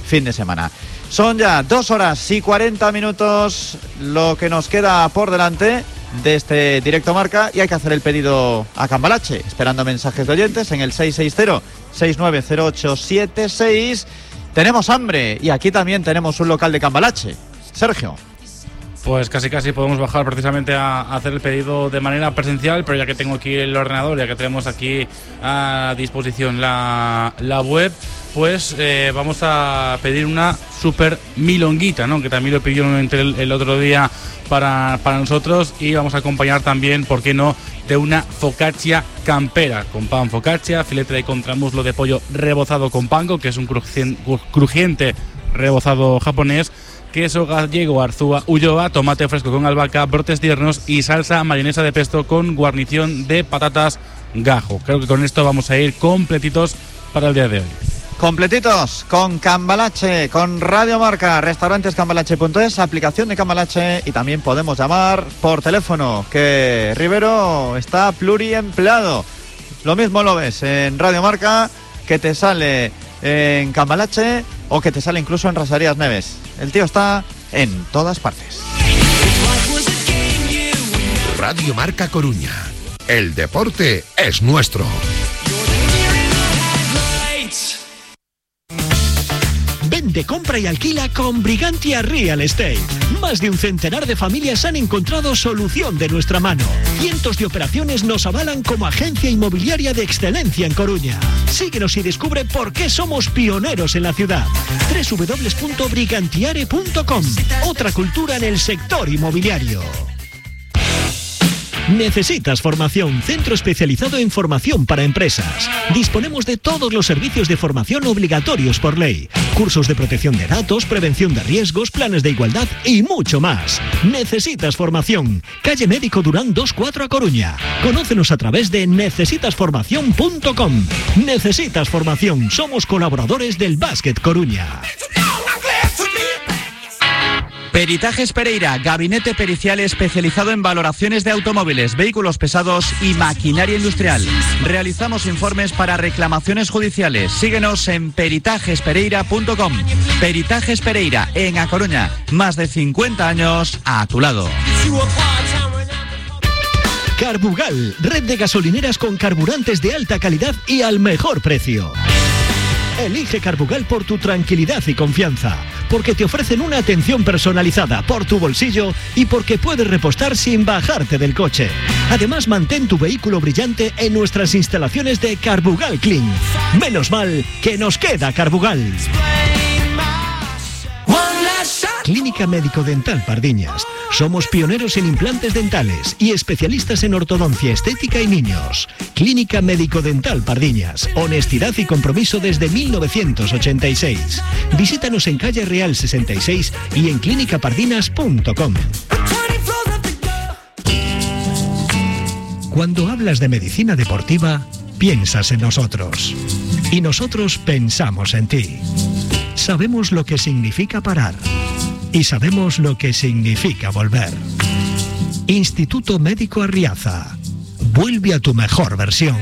fin de semana. Son ya 2 horas y 40 minutos lo que nos queda por delante de este Directo Marca, y hay que hacer el pedido a Cambalache, esperando mensajes de oyentes en el 660-690876. Tenemos hambre y aquí también tenemos un local de Cambalache. Sergio. Pues casi podemos bajar precisamente a hacer el pedido de manera presencial, pero ya que tengo aquí el ordenador, ya que tenemos aquí a disposición la web, pues vamos a pedir una super milonguita, ¿no? Que también lo pidieron el otro día para nosotros, y vamos a acompañar también, ¿por qué no?, de una focaccia campera, con pan focaccia, filete de contramuslo de pollo rebozado con panko, que es un crujiente rebozado japonés, queso gallego Arzúa Ulloa, tomate fresco con albahaca, brotes tiernos y salsa mayonesa de pesto con guarnición de patatas gajo. Creo que con esto vamos a ir completitos para el día de hoy. Completitos con Cambalache, con Radio Marca, restaurantescambalache.es, aplicación de Cambalache, y también podemos llamar por teléfono, que Rivero está pluriempleado. Lo mismo lo ves en Radio Marca, que te sale en Cambalache o que te sale incluso en Rasarías Neves. El tío está en todas partes. Radio Marca Coruña. El deporte es nuestro. Vende, compra y alquila con Brigantia Real Estate. Más de un centenar de familias han encontrado solución de nuestra mano. Cientos de operaciones nos avalan como agencia inmobiliaria de excelencia en Coruña. Síguenos y descubre por qué somos pioneros en la ciudad. www.brigantiare.com. Otra cultura en el sector inmobiliario. ¿Necesitas formación? Centro especializado en formación para empresas. Disponemos de todos los servicios de formación obligatorios por ley. Cursos de protección de datos, prevención de riesgos, planes de igualdad y mucho más. ¿Necesitas formación? Calle Médico Durán 24 a Coruña. Conócenos a través de necesitasformación.com. Necesitas formación. Somos colaboradores del Básquet Coruña. Peritajes Pereira, gabinete pericial especializado en valoraciones de automóviles, vehículos pesados y maquinaria industrial. Realizamos informes para reclamaciones judiciales. Síguenos en peritajespereira.com. Peritajes Pereira, en A Coruña. Más de 50 años a tu lado. Carbugal, red de gasolineras con carburantes de alta calidad y al mejor precio. Elige Carbugal por tu tranquilidad y confianza, porque te ofrecen una atención personalizada por tu bolsillo y porque puedes repostar sin bajarte del coche. Además, mantén tu vehículo brillante en nuestras instalaciones de Carbugal Clean. Menos mal que nos queda Carbugal. Clínica Médico Dental Pardiñas. Somos pioneros en implantes dentales y especialistas en ortodoncia estética y niños. Clínica Médico Dental Pardiñas. Honestidad y compromiso desde 1986. Visítanos en calle Real 66 y en clinicapardinas.com. Cuando hablas de medicina deportiva, piensas en nosotros. Y nosotros pensamos en ti. Sabemos lo que significa parar. Y sabemos lo que significa volver. Instituto Médico Arriaza. Vuelve a tu mejor versión.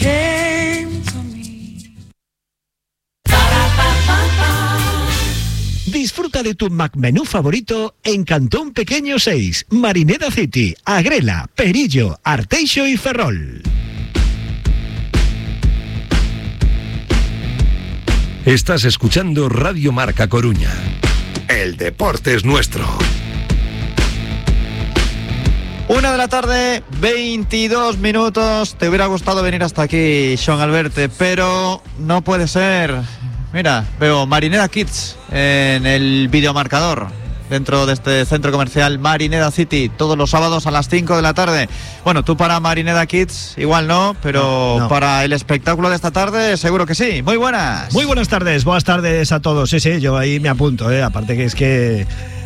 Disfruta de tu McMenú favorito en Cantón Pequeño 6, Marineda City, Agrela, Perillo, Arteixo y Ferrol. Estás escuchando Radio Marca Coruña. El deporte es nuestro. 1 de la tarde, 22 minutos. Te hubiera gustado venir hasta aquí, Sean Alberte, pero no puede ser. Mira, veo Marineda Kids en el videomarcador dentro de este centro comercial Marineda City, todos los sábados a las 5 de la tarde. Bueno, tú para Marineda Kids igual no, pero no. Para el espectáculo de esta tarde seguro que sí. Muy buenas. Muy buenas tardes a todos. Sí, yo ahí me apunto, aparte que es que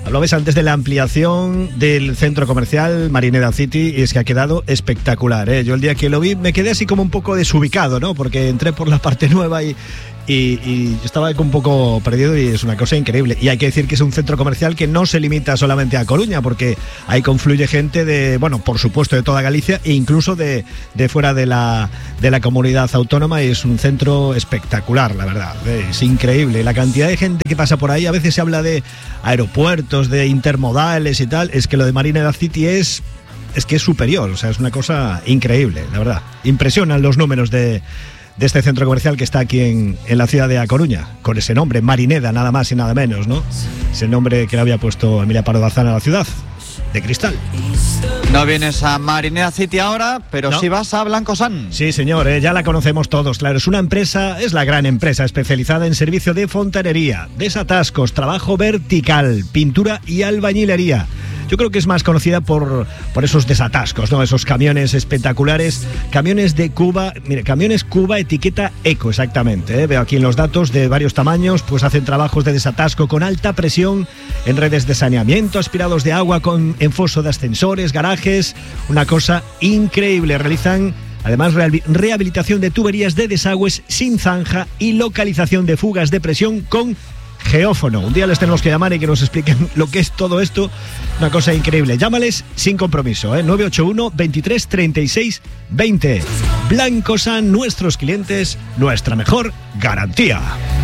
Hablabais antes de la ampliación del centro comercial Marineda City y es que ha quedado espectacular, ¿eh? Yo el día que lo vi me quedé así como un poco desubicado, ¿no? Porque entré por la parte nueva y estaba un poco perdido y es una cosa increíble. Y hay que decir que es un centro comercial que no se limita solamente a Coruña, porque ahí confluye gente de, bueno, por supuesto de toda Galicia e incluso de fuera de la comunidad autónoma, y es un centro espectacular, la verdad. Es increíble. La cantidad de gente que pasa por ahí, a veces se habla de aeropuertos, de intermodales y tal, es que lo de Marineda City es que es superior, o sea, es una cosa increíble, la verdad. Impresionan los números de este centro comercial que está aquí en la ciudad de A Coruña, con ese nombre, Marineda, nada más y nada menos, ¿no? Ese nombre que le había puesto Emilia Pardo Bazán a la ciudad, de cristal. No vienes a Marineda City ahora, pero no. Sí vas a Blancosán. Sí, señor, ya la conocemos todos, claro. Es una empresa, es la gran empresa especializada en servicio de fontanería, desatascos, trabajo vertical, pintura y albañilería. Yo creo que es más conocida por esos desatascos, ¿no? Esos camiones espectaculares, camiones de Cuba, mire, camiones Cuba etiqueta eco, exactamente, ¿eh? Veo aquí en los datos de varios tamaños, pues hacen trabajos de desatasco con alta presión en redes de saneamiento, aspirados de agua en foso de ascensores, garajes, una cosa increíble. Realizan además rehabilitación de tuberías de desagües sin zanja y localización de fugas de presión con geófono. Un día les tenemos que llamar y que nos expliquen lo que es todo esto. Una cosa increíble. Llámales sin compromiso, 981 23 36 20. Blancosán, nuestros clientes, nuestra mejor garantía.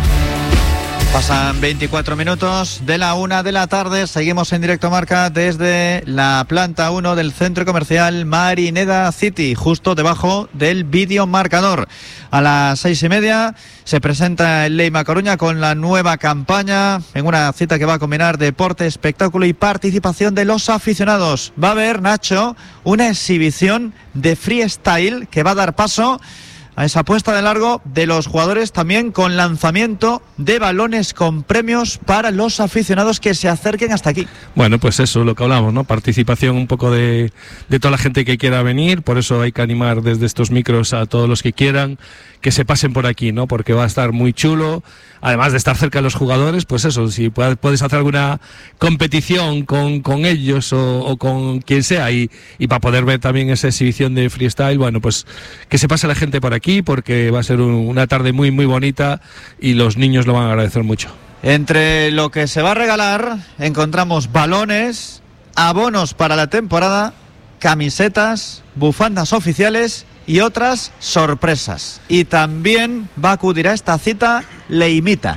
Pasan 24 minutos de la 1 de la tarde. Seguimos en directo Marca desde la planta 1 del centro comercial Marineda City, justo debajo del videomarcador. A las 6:30 se presenta el Leima Coruña con la nueva campaña, en una cita que va a combinar deporte, espectáculo y participación de los aficionados. Va a haber, Nacho, una exhibición de freestyle que va a dar paso a esa puesta de largo de los jugadores, también con lanzamiento de balones con premios para los aficionados que se acerquen hasta aquí. Bueno, pues eso, lo que hablamos, ¿no? Participación un poco de toda la gente que quiera venir, por eso hay que animar desde estos micros a todos los que quieran que se pasen por aquí, ¿no? Porque va a estar muy chulo, además de estar cerca de los jugadores, pues eso, si puedes hacer alguna competición con ellos o con quien sea y para poder ver también esa exhibición de freestyle, bueno, pues que se pase la gente por aquí, porque va a ser una tarde muy muy bonita y los niños lo van a agradecer mucho. Entre lo que se va a regalar encontramos balones, abonos para la temporada, camisetas, bufandas oficiales y otras sorpresas. Y también va a acudir a esta cita Leimita.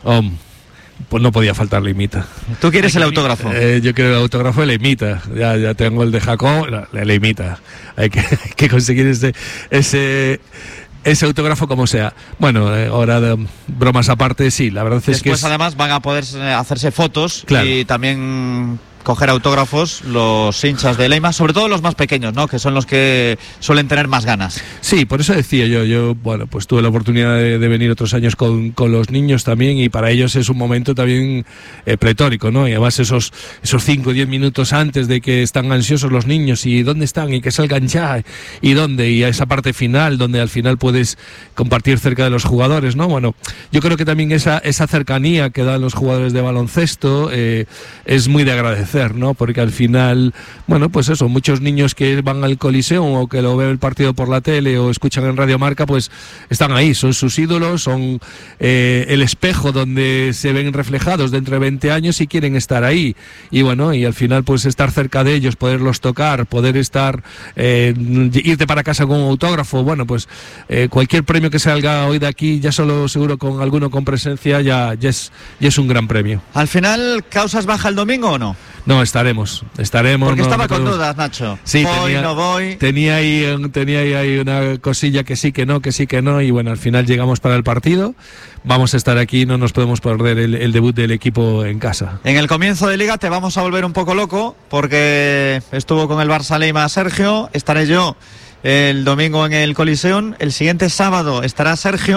Pues no podía faltar Leimita. ¿Tú quieres el autógrafo? Yo quiero el autógrafo de Leimita. Ya tengo el de Jacob, la Leimita. Hay que conseguir ese autógrafo como sea. Bueno, ahora bromas aparte, sí, la verdad es que después además van a poder hacerse fotos, claro, y también coger autógrafos los hinchas de Leima, sobre todo los más pequeños, ¿no? Que son los que suelen tener más ganas. Sí, por eso decía yo bueno, pues tuve la oportunidad de venir otros años con los niños también, y para ellos es un momento también pletórico, ¿no? Y además esos 5 o 10 minutos antes de que están ansiosos los niños y dónde están y que salgan ya y dónde, y a esa parte final donde al final puedes compartir cerca de los jugadores, ¿no? Bueno, yo creo que también esa cercanía que dan los jugadores de baloncesto es muy de agradecer, ¿no? Porque al final, bueno, pues eso, muchos niños que van al Coliseo o que lo ven el partido por la tele o escuchan en Radio Marca, pues están ahí, son sus ídolos, son el espejo donde se ven reflejados dentro de 20 años y quieren estar ahí. Y bueno, y al final pues estar cerca de ellos, poderlos tocar, poder estar, irte para casa con un autógrafo, bueno, pues cualquier premio que salga hoy de aquí, ya solo seguro con alguno con presencia, ya es un gran premio. ¿Al final Causas baja el domingo o no? No, estaremos. Porque estaba con dudas, Nacho. Sí, no voy. Tenía ahí una cosilla que sí, que no, y bueno, al final llegamos para el partido. Vamos a estar aquí, no nos podemos perder el debut del equipo en casa. En el comienzo de Liga te vamos a volver un poco loco, porque estuvo con el Barça Leima Sergio, estaré yo el domingo en el Coliseum, el siguiente sábado estará Sergio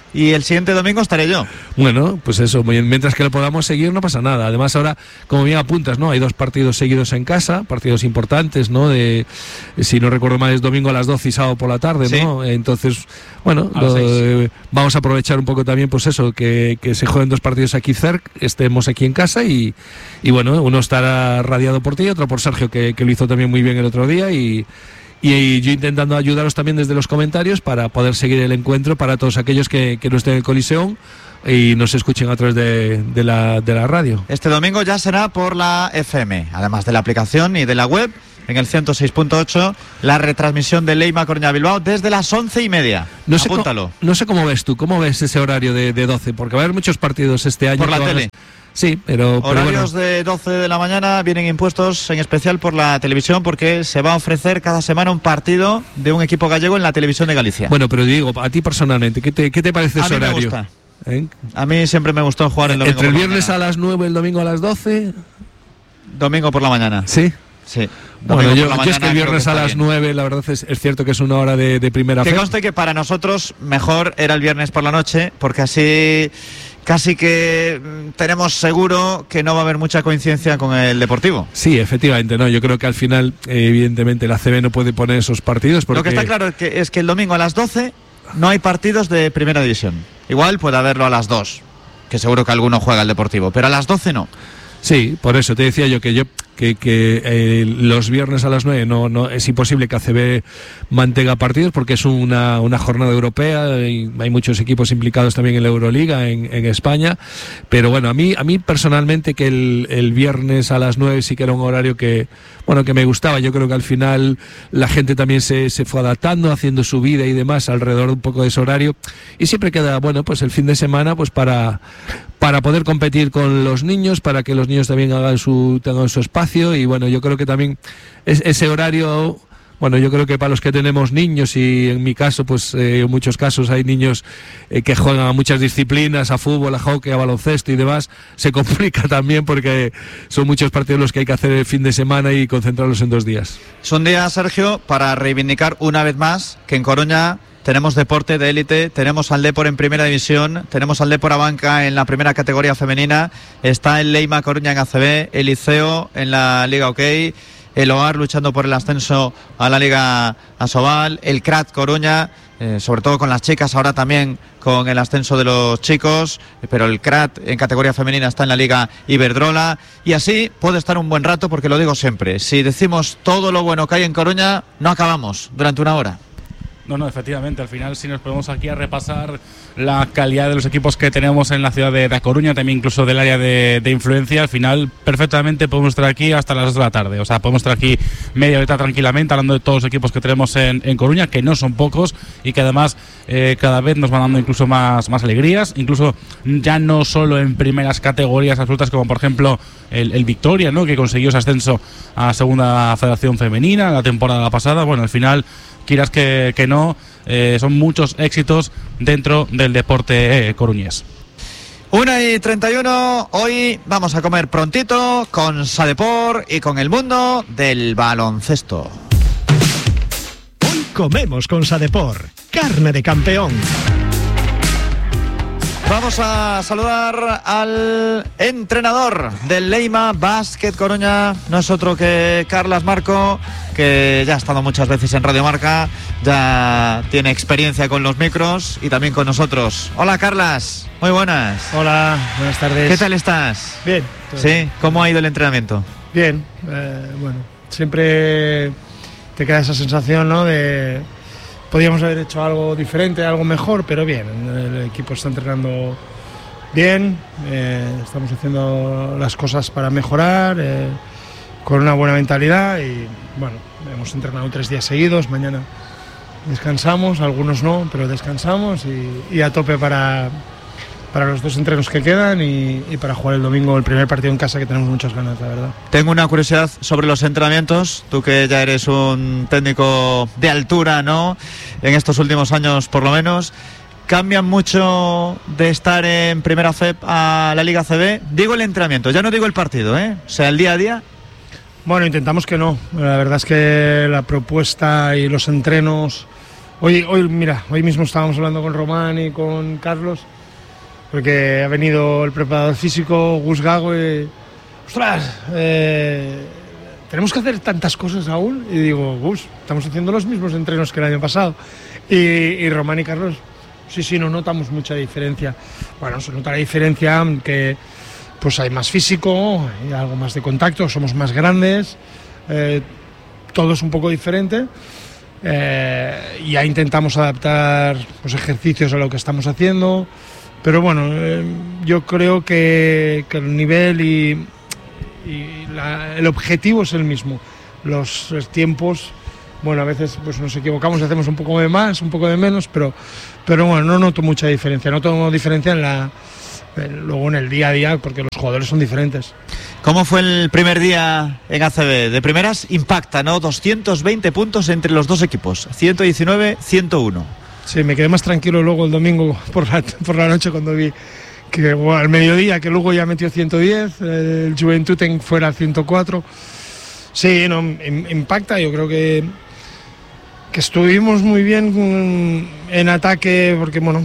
y el siguiente domingo estaré yo. Bueno, pues eso, mientras que lo podamos seguir no pasa nada. Además ahora, como bien apuntas, ¿no? Hay 2 partidos seguidos en casa, partidos importantes, ¿no? Si no recuerdo mal, es domingo a las 12 y sábado por la tarde, ¿no? Sí. Entonces, bueno, vamos a aprovechar un poco también, pues eso, que se jueguen 2 partidos aquí cerca, estemos aquí en casa y bueno, uno estará radiado por ti y otro por Sergio, que lo hizo también muy bien el otro día y yo intentando ayudaros también desde los comentarios para poder seguir el encuentro para todos aquellos que no estén en el Coliseum y nos escuchen a través de la radio. Este domingo ya será por la FM, además de la aplicación y de la web, en el 106.8, la retransmisión de Leima Coruña Bilbao desde las 11:30. Apúntalo. No sé cómo ves tú, cómo ves ese horario de 12, porque va a haber muchos partidos este año. Por la tele. Sí, pero horarios bueno. De 12 de la mañana vienen impuestos en especial por la televisión, porque se va a ofrecer cada semana un partido de un equipo gallego en la televisión de Galicia. Bueno, pero digo, a ti personalmente, ¿qué te parece ese horario? A mí me gusta. A mí siempre me gustó jugar el domingo. ¿Entre el viernes a las 9 y el domingo a las 12? Domingo por la mañana. ¿Sí? Sí. Bueno, yo es que el viernes a las 9, la verdad es cierto que es una hora de primera fe. Que conste que para nosotros mejor era el viernes por la noche, porque así casi que tenemos seguro que no va a haber mucha coincidencia con el Deportivo. Sí, efectivamente, no. Yo creo que al final, evidentemente, la CB no puede poner esos partidos. Porque... Lo que está claro es que el domingo a las 12 no hay partidos de primera división. Igual puede haberlo a las 2, que seguro que alguno juega el Deportivo, pero a las 12 no. Sí, por eso te decía yo que los viernes a las 9 no es imposible que ACB mantenga partidos porque es una jornada europea y hay muchos equipos implicados también en la Euroliga en España, pero bueno, a mí personalmente que el viernes a las 9 sí que era un horario que me gustaba. Yo creo que al final la gente también se fue adaptando, haciendo su vida y demás alrededor de un poco de ese horario, y siempre queda, bueno, pues el fin de semana pues para poder competir con los niños, para que los niños también tengan su espacio. Y bueno, yo creo que también ese horario, bueno, yo creo que para los que tenemos niños, y en mi caso, pues en muchos casos hay niños que juegan a muchas disciplinas, a fútbol, a hockey, a baloncesto y demás, se complica también porque son muchos partidos los que hay que hacer el fin de semana y concentrarlos en 2 días. Es un día, Sergio, para reivindicar una vez más que en Coruña tenemos deporte de élite, tenemos al Depor en primera división, tenemos al Depor Abanca en la primera categoría femenina, está el Leima Coruña en ACB, el Liceo en la Liga OK, el OAR luchando por el ascenso a la Liga Asobal, el CRAT Coruña, sobre todo con las chicas, ahora también con el ascenso de los chicos, pero el CRAT en categoría femenina está en la Liga Iberdrola, y así puede estar un buen rato, porque lo digo siempre, si decimos todo lo bueno que hay en Coruña, no acabamos durante una hora. No, efectivamente, al final si nos ponemos aquí a repasar la calidad de los equipos que tenemos en la ciudad de A Coruña, también incluso del área de influencia, al final perfectamente podemos estar aquí hasta las 2 de la tarde, o sea, podemos estar aquí media horita tranquilamente hablando de todos los equipos que tenemos en Coruña, que no son pocos y que además cada vez nos van dando incluso más alegrías, incluso ya no solo en primeras categorías absolutas como por ejemplo el Victoria, ¿no?, que consiguió ese ascenso a Segunda Federación Femenina la temporada pasada. Bueno, al final quieras que no, son muchos éxitos dentro del deporte coruñés. 1:31, hoy vamos a comer prontito con Sadepor y con el mundo del baloncesto. Hoy comemos con Sadepor, carne de campeón. Vamos a saludar al entrenador del Leima Basket Coruña, no es otro que Carlas Marco, que ya ha estado muchas veces en Radio Marca, ya tiene experiencia con los micros y también con nosotros. Hola, Carlas, muy buenas. Hola, buenas tardes. ¿Qué tal estás? Bien. ¿Sí? ¿Cómo ha ido el entrenamiento? Bien, bueno, siempre te queda esa sensación, ¿no?, de podíamos haber hecho algo diferente, algo mejor, pero bien, el equipo está entrenando bien, estamos haciendo las cosas para mejorar, con una buena mentalidad, y bueno, hemos entrenado 3 días seguidos, mañana descansamos, algunos no, pero descansamos y a tope para los 2 entrenos que quedan y para jugar el domingo el primer partido en casa, que tenemos muchas ganas, la verdad. Tengo una curiosidad sobre los entrenamientos, tú que ya eres un técnico de altura, ¿no?, en estos últimos años por lo menos, ¿cambian mucho de estar en primera FEP a la Liga CB? Digo el entrenamiento, ya no digo el partido, o sea, el día a día. Bueno, intentamos que no, la verdad es que la propuesta y los entrenos Hoy mismo estábamos hablando con Román y con Carlos, porque ha venido el preparador físico, Gus Gago, y ¡ostras! Tenemos que hacer tantas cosas aún. Y digo, Gus, estamos haciendo los mismos entrenos que el año pasado. Y Román y Carlos, sí, no notamos mucha diferencia. Bueno, se nota la diferencia que pues hay más físico, hay algo más de contacto, somos más grandes, todo es un poco diferente. Ya intentamos adaptar los ejercicios a lo que estamos haciendo, pero bueno, yo creo que el nivel y el objetivo es el mismo. Los tiempos, bueno, a veces pues nos equivocamos y hacemos un poco de más, un poco de menos, pero bueno, no noto mucha diferencia. Noto diferencia luego en el día a día, porque los jugadores son diferentes. ¿Cómo fue el primer día en ACB? De primeras impacta, ¿no? 220 puntos entre los dos equipos, 119, 101. Sí, me quedé más tranquilo luego el domingo por la noche cuando vi que al mediodía, que luego ya metió 110, el Juventud fuera 104. Sí, no, impacta. Yo creo que estuvimos muy bien en ataque, porque bueno,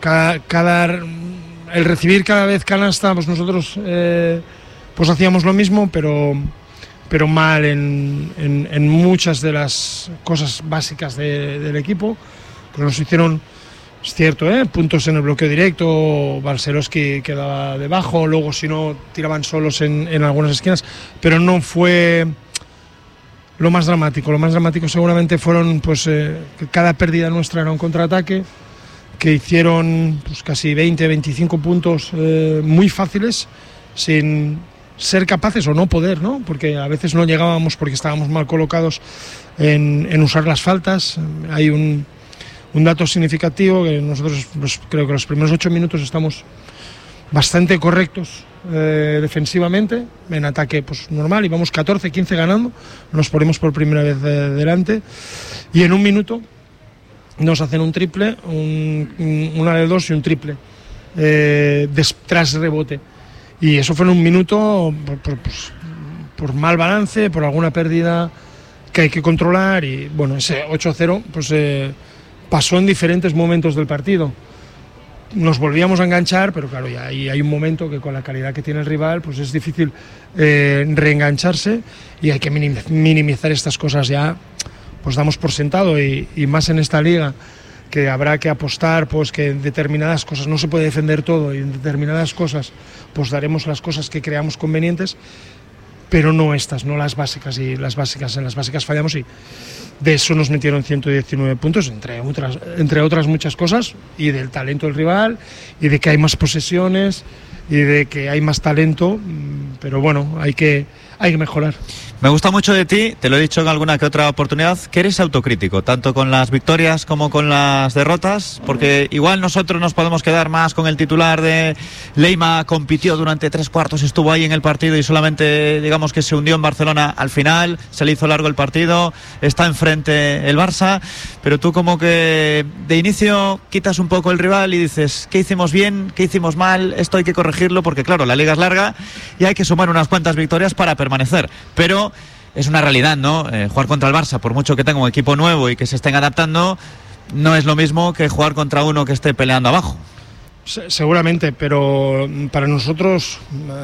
el recibir cada vez canasta, pues nosotros pues hacíamos lo mismo, pero mal en muchas de las cosas básicas del equipo, que nos hicieron, es cierto, puntos en el bloqueo directo, Balcerowski quedaba debajo, luego si no tiraban solos en algunas esquinas, pero no fue lo más dramático. Lo más dramático seguramente fueron pues que cada pérdida nuestra era un contraataque, que hicieron pues casi 20-25 puntos muy fáciles, sin ser capaces o no poder, ¿no? Porque a veces no llegábamos porque estábamos mal colocados en usar las faltas. Hay un dato significativo, que nosotros creo que los primeros 8 minutos estamos bastante correctos defensivamente, en ataque pues normal, íbamos 14-15 ganando, nos ponemos por primera vez delante, y en un minuto nos hacen un triple, una de dos y un triple tras rebote. Y eso fue en un minuto por mal balance, por alguna pérdida que hay que controlar. Y bueno, ese 8-0 pues pasó en diferentes momentos del partido. Nos volvíamos a enganchar, pero claro, ya hay un momento que con la calidad que tiene el rival pues es difícil reengancharse, y hay que minimizar estas cosas. Ya pues damos por sentado, y más en esta liga, que habrá que apostar, pues que en determinadas cosas no se puede defender todo, y en determinadas cosas pues daremos las cosas que creamos convenientes, pero no estas, no las básicas. Y en las básicas fallamos, y de eso nos metieron 119 puntos, entre otras muchas cosas, y del talento del rival, y de que hay más posesiones, y de que hay más talento, pero bueno, hay que mejorar. Me gusta mucho de ti, te lo he dicho en alguna que otra oportunidad, que eres autocrítico, tanto con las victorias como con las derrotas, porque igual nosotros nos podemos quedar más con el titular de Leima compitió durante 3 cuartos, estuvo ahí en el partido y solamente digamos que se hundió en Barcelona al final, se le hizo largo el partido, está enfrente el Barça, pero tú como que de inicio quitas un poco el rival y dices, ¿qué hicimos bien? ¿Qué hicimos mal? Esto hay que corregirlo, porque claro, la liga es larga y hay que sumar unas cuantas victorias para permanecer, pero es una realidad, ¿no? Jugar contra el Barça, por mucho que tenga un equipo nuevo y que se estén adaptando, no es lo mismo que jugar contra uno que esté peleando abajo. Seguramente, pero para nosotros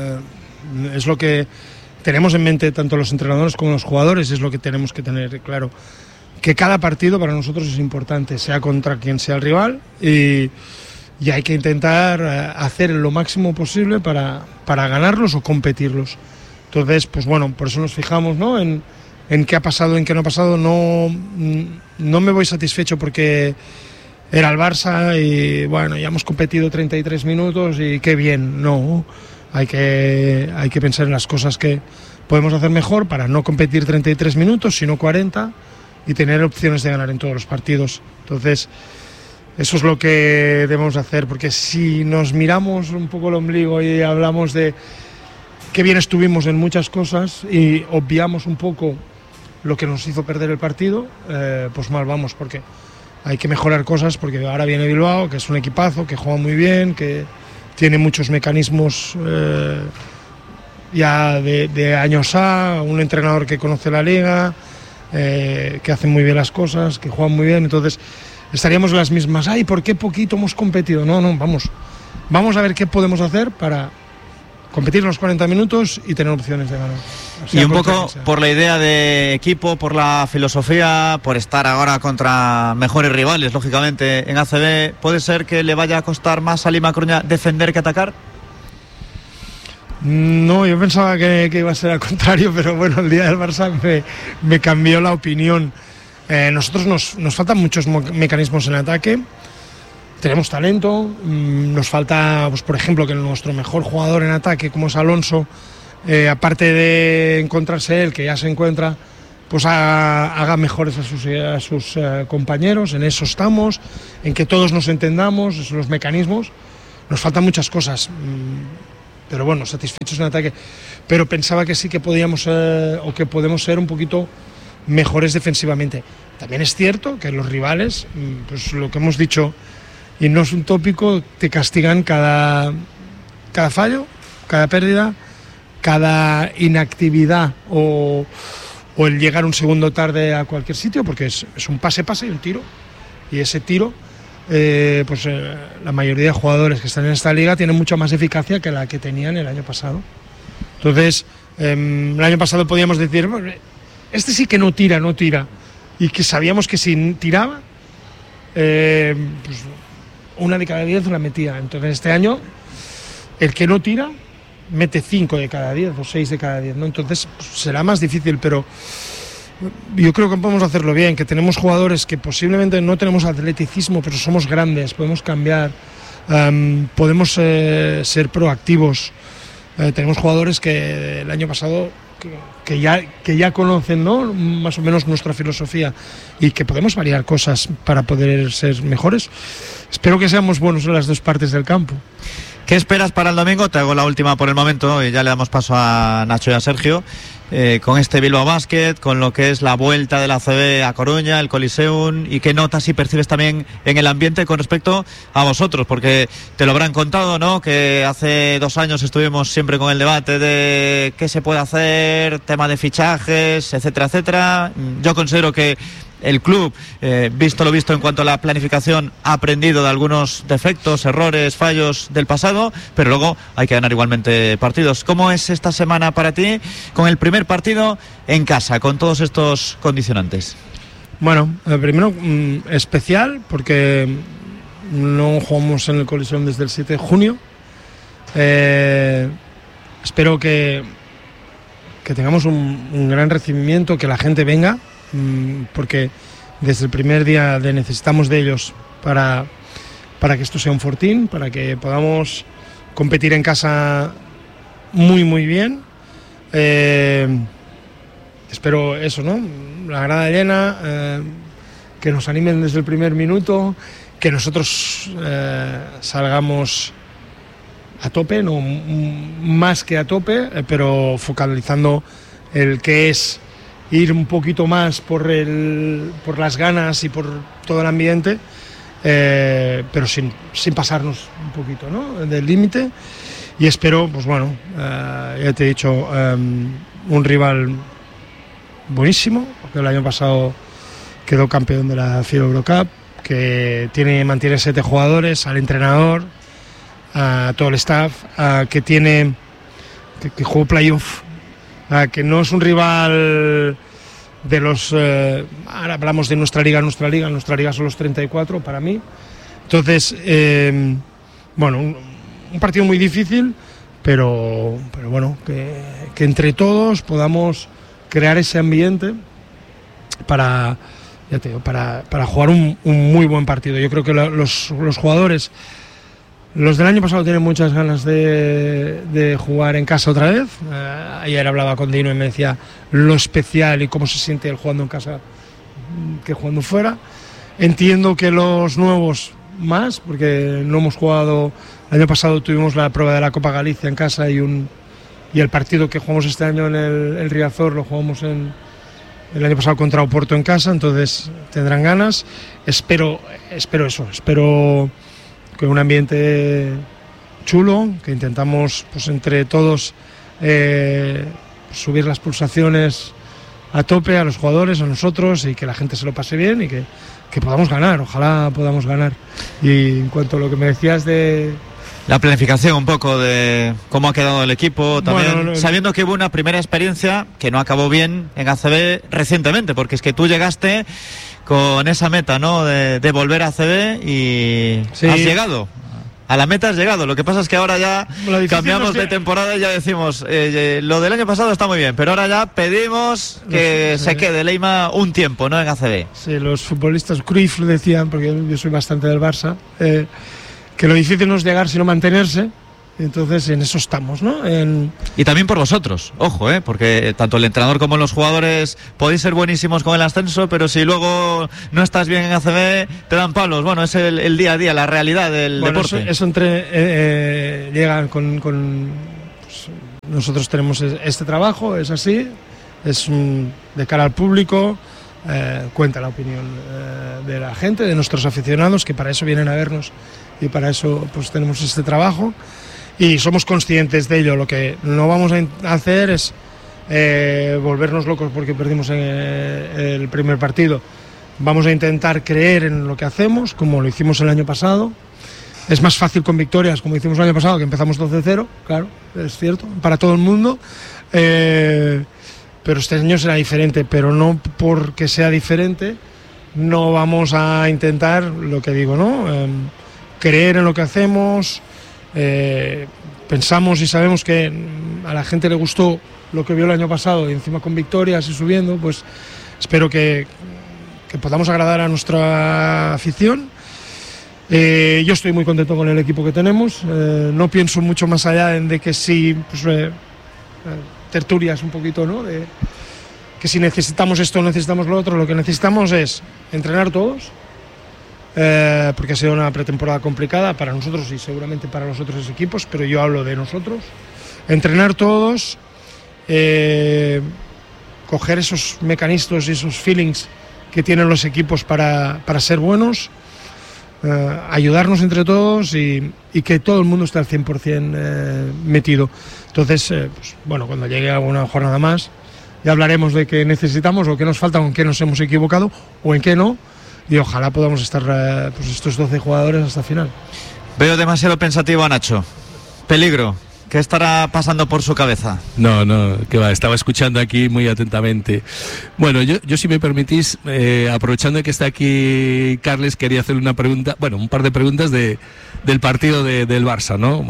es lo que tenemos en mente, tanto los entrenadores como los jugadores, es lo que tenemos que tener claro, que cada partido para nosotros es importante, sea contra quien sea el rival, y hay que intentar hacer lo máximo posible para ganarlos o competirlos. Entonces, pues bueno, por eso nos fijamos, ¿no? en qué ha pasado, en qué no ha pasado. No me voy satisfecho porque era el Barça y bueno, ya hemos competido 33 minutos y qué bien. No, hay que pensar en las cosas que podemos hacer mejor para no competir 33 minutos, sino 40, y tener opciones de ganar en todos los partidos. Entonces, eso es lo que debemos hacer, porque si nos miramos un poco el ombligo y hablamos de qué bien estuvimos en muchas cosas y obviamos un poco lo que nos hizo perder el partido, pues mal vamos, porque hay que mejorar cosas, porque ahora viene Bilbao, que es un equipazo, que juega muy bien, que tiene muchos mecanismos ya de años un entrenador que conoce la liga, que hace muy bien las cosas, que juega muy bien. Entonces estaríamos en las mismas. Ay, ¿por qué poquito hemos competido? No, vamos a ver qué podemos hacer para competir los 40 minutos y tener opciones de ganar. Y un poco por la idea de equipo, por la filosofía, por estar ahora contra mejores rivales, lógicamente, en ACB, ¿puede ser que le vaya a costar más a Lima Coruña defender que atacar? No, yo pensaba que iba a ser al contrario, pero bueno, el día del Barça me cambió la opinión. Nosotros nos faltan muchos mecanismos en ataque. Tenemos talento, nos falta, pues, por ejemplo, que nuestro mejor jugador en ataque, como es Alonso, aparte de encontrarse él, que ya se encuentra, pues haga mejores a sus compañeros. En eso estamos, en que todos nos entendamos, esos son los mecanismos. Nos faltan muchas cosas, pero bueno, satisfechos en ataque. Pero pensaba que sí que podíamos o que podemos ser un poquito mejores defensivamente. También es cierto que los rivales, pues lo que hemos dicho, y no es un tópico, te castigan cada fallo, cada pérdida, cada inactividad o el llegar un segundo tarde a cualquier sitio, porque es un pase y un tiro. Y ese tiro, la mayoría de jugadores que están en esta liga tienen mucha más eficacia que la que tenían el año pasado. Entonces, el año pasado podíamos decir, este sí que no tira, y que sabíamos que si tiraba, pues una de cada 10 la metía. Entonces este año el que no tira mete 5 de cada 10 o 6 de cada 10, ¿no? Entonces pues, será más difícil, pero yo creo que podemos hacerlo bien, que tenemos jugadores que posiblemente no tenemos atleticismo, pero somos grandes, podemos cambiar, podemos ser proactivos. Tenemos jugadores que el año pasado que ya conocen, ¿no?, más o menos nuestra filosofía, y que podemos variar cosas para poder ser mejores. Espero que seamos buenos en las dos partes del campo. ¿Qué esperas para el domingo? Te hago la última por el momento y ya le damos paso a Nacho y a Sergio. Con este Bilbao Basket, con lo que es la vuelta de la ACB a Coruña, el Coliseum, y qué notas y percibes también en el ambiente con respecto a vosotros, porque te lo habrán contado, ¿no?, que hace 2 años estuvimos siempre con el debate de qué se puede hacer, tema de fichajes, etcétera, etcétera. Yo considero que el club, visto lo visto en cuanto a la planificación, ha aprendido de algunos defectos, errores, fallos del pasado, pero luego hay que ganar igualmente partidos. ¿Cómo es esta semana para ti con el primer partido en casa, con todos estos condicionantes? Bueno, primero especial, porque no jugamos en el Coliseum desde el 7 de junio. Espero que tengamos un gran recibimiento, que la gente venga, porque desde el primer día necesitamos de ellos para que esto sea un fortín, para que podamos competir en casa muy muy bien. Espero eso, ¿no?, la grada llena, que nos animen desde el primer minuto, que nosotros salgamos a tope, no más que a tope, pero focalizando el que es ir un poquito más por las ganas y por todo el ambiente, pero sin pasarnos un poquito, ¿no?, del límite. Y espero, pues bueno, ya te he dicho, un rival buenísimo, porque el año pasado quedó campeón de la FIBA Eurocup, que mantiene 7 jugadores, al entrenador, a todo el staff, que jugó playoff, que no es un rival de los... ahora hablamos de nuestra liga son los 34 para mí. Entonces, bueno, un partido muy difícil, pero bueno, que entre todos podamos crear ese ambiente para jugar un muy buen partido. Yo creo que los jugadores, los del año pasado, tienen muchas ganas de jugar en casa otra vez. Ayer hablaba con Dino y me decía lo especial y cómo se siente él jugando en casa que jugando fuera. Entiendo que los nuevos más, porque no hemos jugado. El año pasado tuvimos la prueba de la Copa Galicia en casa y el partido que jugamos este año en el Riazor lo jugamos el año pasado contra Oporto en casa, entonces tendrán ganas. Espero eso, espero que un ambiente chulo, que intentamos, pues entre todos, subir las pulsaciones a tope a los jugadores, a nosotros, y que la gente se lo pase bien y que podamos ganar, ojalá podamos ganar. Y en cuanto a lo que me decías de... La planificación un poco de cómo ha quedado el equipo también, sabiendo que hubo una primera experiencia que no acabó bien en ACB recientemente, porque es que tú llegaste con esa meta, ¿no? De volver a ACB y sí. Has llegado. A la meta has llegado, lo que pasa es que ahora ya cambiamos de temporada y ya decimos, lo del año pasado está muy bien, pero ahora ya pedimos que se quede Leima un tiempo, ¿no? En ACB. Sí, los futbolistas Cruyff lo decían, porque yo soy bastante del Barça, que lo difícil no es llegar sino mantenerse. Entonces en eso estamos, ¿no? Y también por vosotros, ojo, porque tanto el entrenador como los jugadores podéis ser buenísimos con el ascenso, pero si luego no estás bien en ACB te dan palos. Bueno, es el día a día, la realidad del deporte. Eso llega con pues, nosotros tenemos este trabajo, es así, es de cara al público, cuenta la opinión de la gente, de nuestros aficionados, que para eso vienen a vernos y para eso pues tenemos este trabajo. Y somos conscientes de ello. Lo que no vamos a hacer es volvernos locos porque perdimos el primer partido. Vamos a intentar creer en lo que hacemos, como lo hicimos el año pasado. Es más fácil con victorias, como hicimos el año pasado, que empezamos 12-0, claro, es cierto, para todo el mundo. Pero este año será diferente, pero no porque sea diferente, no vamos a intentar, lo que digo, ¿no? Creer en lo que hacemos. Pensamos y sabemos que a la gente le gustó lo que vio el año pasado y encima con victorias y subiendo, pues espero que podamos agradar a nuestra afición. Yo estoy muy contento con el equipo que tenemos, no pienso mucho más allá de que si pues, tertulias un poquito, ¿no? De que si necesitamos esto o necesitamos lo otro, lo que necesitamos es entrenar todos. Porque ha sido una pretemporada complicada para nosotros y seguramente para los otros equipos, pero yo hablo de nosotros. Entrenar todos, coger esos mecanismos y esos feelings que tienen los equipos para ser buenos, ayudarnos entre todos y que todo el mundo esté al 100% metido. Entonces, pues, bueno, cuando llegue alguna jornada más, ya hablaremos de qué necesitamos o qué nos falta o en qué nos hemos equivocado o en qué no. Y ojalá podamos estar pues estos 12 jugadores hasta el final. Veo demasiado pensativo a Nacho. Peligro. ¿Qué estará pasando por su cabeza? No, que va, estaba escuchando aquí muy atentamente. Bueno, yo si me permitís, aprovechando que está aquí Carles, quería hacerle una pregunta, bueno, un par de preguntas del partido del Barça, ¿no?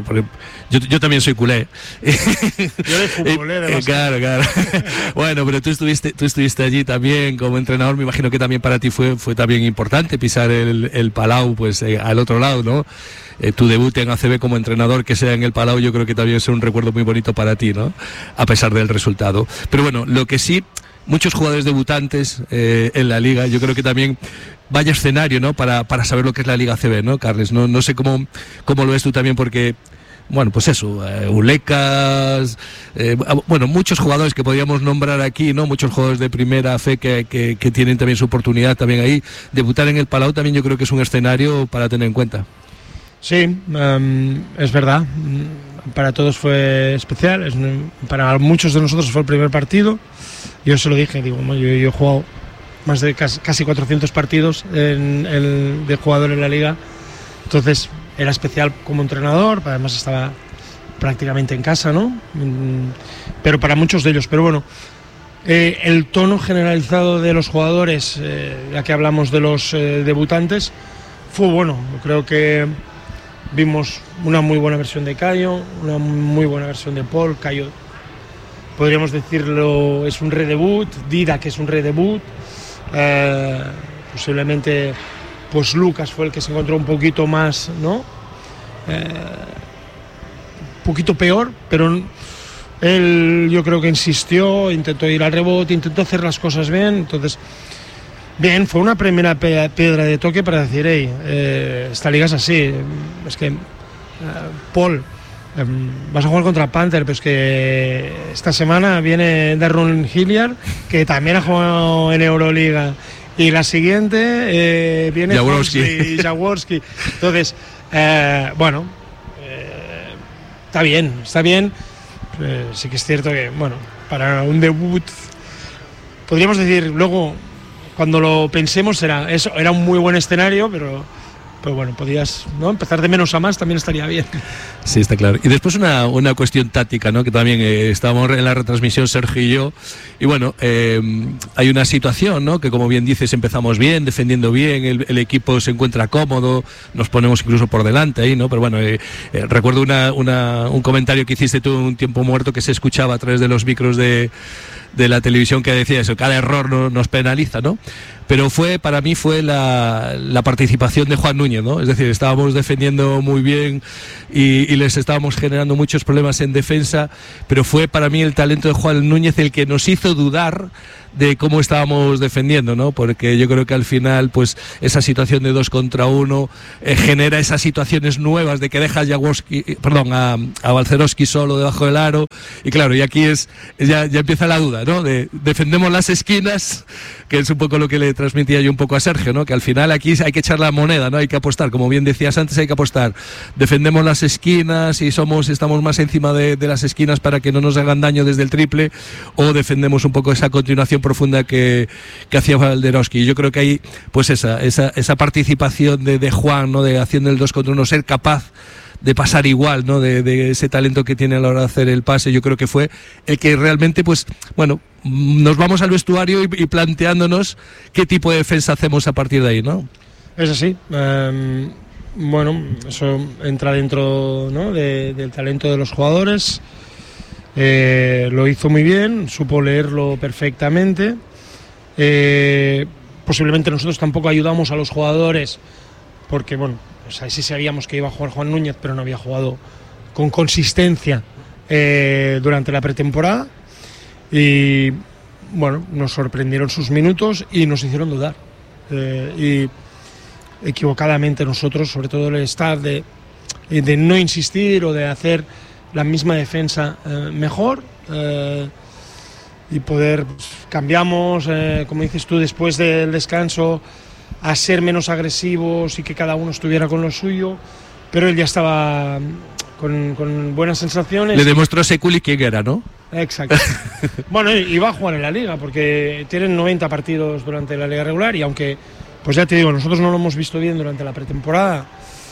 Yo también soy culé. Yo de fútbol, de básquet. Claro. Bueno, pero tú estuviste allí también como entrenador, me imagino que también para ti fue también importante pisar el Palau, pues al otro lado, ¿no? Tu debut en ACB como entrenador, que sea en el Palau, yo creo que también es un recuerdo muy bonito para ti, ¿no? A pesar del resultado. Pero bueno, lo que sí, muchos jugadores debutantes en la liga, yo creo que también vaya escenario, ¿no? Para saber lo que es la Liga ACB, ¿no, Carles? No sé cómo lo ves tú también, porque... Bueno, pues eso, Ulecas, bueno, muchos jugadores que podríamos nombrar aquí, ¿no? Muchos jugadores de primera fe que tienen también su oportunidad también ahí. Debutar en el Palau también yo creo que es un escenario para tener en cuenta. Sí, es verdad. Para todos fue especial. Para muchos de nosotros fue el primer partido. Yo se lo dije, digo, yo he jugado más de casi 400 partidos de jugador en la liga. Entonces era especial como entrenador, además estaba prácticamente en casa, ¿no? Pero para muchos de ellos. Pero bueno, el tono generalizado de los jugadores, ya que hablamos de los debutantes, fue bueno. Yo creo que vimos una muy buena versión de Cayo, una muy buena versión de Paul. Cayo, podríamos decirlo, es un redebut. Dida, que es un redebut. Posiblemente pues Lucas fue el que se encontró un poquito más, ¿no? Un poquito peor, pero él yo creo que insistió, intentó ir al rebote, intentó hacer las cosas bien. Entonces, bien, fue una primera piedra de toque para decir, esta liga es así. Es que, Paul, vas a jugar contra Panther, pero es que esta semana viene Darren Hilliard, que también ha jugado en Euroliga. Y la siguiente viene Jaworski. Entonces, bueno, está bien. Sí que es cierto que, bueno, para un debut podríamos decir luego, cuando lo pensemos, era un muy buen escenario, pero bueno, podías, ¿no?, empezar de menos a más, también estaría bien. Sí, está claro. Y después una cuestión táctica, ¿no?, que también estábamos en la retransmisión Sergio y yo, y bueno, hay una situación, ¿no?, que como bien dices, empezamos bien, defendiendo bien, el equipo se encuentra cómodo, nos ponemos incluso por delante ahí, ¿no? Pero bueno, recuerdo un comentario que hiciste tú en un tiempo muerto, que se escuchaba a través de los micros de la televisión, que decía eso: cada error nos penaliza, ¿no? Pero para mí fue la participación de Juan Núñez, ¿no? Es decir, estábamos defendiendo muy bien y les estábamos generando muchos problemas en defensa, pero fue para mí el talento de Juan Núñez el que nos hizo dudar de cómo estábamos defendiendo, ¿no? Porque yo creo que al final, pues, esa situación de 2 contra 1 genera esas situaciones nuevas de que deja a Balcerowski solo debajo del aro, y claro, y aquí ya empieza la duda, ¿no? Defendemos las esquinas, que es un poco lo que le transmitía yo un poco a Sergio, ¿no? Que al final aquí hay que echar la moneda, ¿no? Hay que apostar, como bien decías antes, hay que apostar. Defendemos las esquinas y estamos más encima de las esquinas para que no nos hagan daño desde el triple, o defendemos un poco esa continuación profunda que hacía Balcerowski. Yo creo que hay, pues, esa participación de Juan, ¿no?, de haciendo el 2 contra 1, ser capaz de pasar igual, ¿no?, de ese talento que tiene a la hora de hacer el pase. Yo creo que fue el que realmente, pues, bueno, nos vamos al vestuario y planteándonos qué tipo de defensa hacemos a partir de ahí, ¿no? Es así. Bueno, eso entra dentro, ¿no?, del talento de los jugadores. Lo hizo muy bien, supo leerlo perfectamente. Posiblemente nosotros tampoco ayudamos a los jugadores, porque bueno, pues ahí sí sabíamos que iba a jugar Juan Núñez, pero no había jugado con consistencia durante la pretemporada, y bueno, nos sorprendieron sus minutos y nos hicieron dudar, y equivocadamente nosotros, sobre todo el staff, de no insistir o de hacer la misma defensa mejor, y poder, pues, cambiamos, como dices tú, después del descanso, a ser menos agresivos y que cada uno estuviera con lo suyo, pero él ya estaba con buenas sensaciones. Le demostró Seculi quién era, ¿no? Exacto. Bueno, y va a jugar en la liga, porque tienen 90 partidos durante la liga regular, y aunque, pues ya te digo, nosotros no lo hemos visto bien durante la pretemporada,